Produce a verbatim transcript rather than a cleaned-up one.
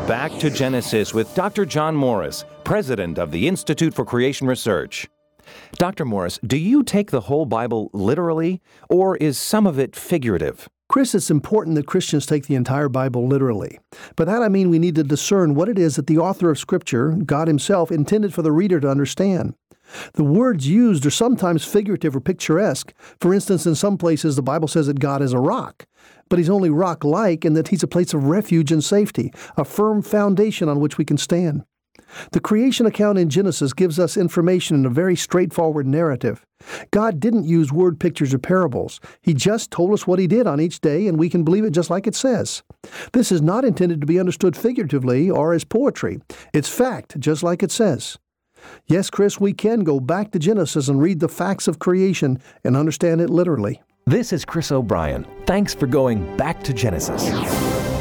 Back to Genesis with Doctor John Morris, president of the Institute for Creation Research. Doctor Morris, do you take the whole Bible literally, or is some of it figurative? Chris, it's important that Christians take the entire Bible literally. By that I mean we need to discern what it is that the author of Scripture, God Himself, intended for the reader to understand. The words used are sometimes figurative or picturesque. For instance, in some places the Bible says that God is a rock, but He's only rock-like in that He's a place of refuge and safety, a firm foundation on which we can stand. The creation account in Genesis gives us information in a very straightforward narrative. God didn't use word pictures or parables. He just told us what He did on each day, and we can believe it just like it says. This is not intended to be understood figuratively or as poetry. It's fact, just like it says. Yes, Chris, we can go back to Genesis and read the facts of creation and understand it literally. This is Chris O'Brien. Thanks for going back to Genesis.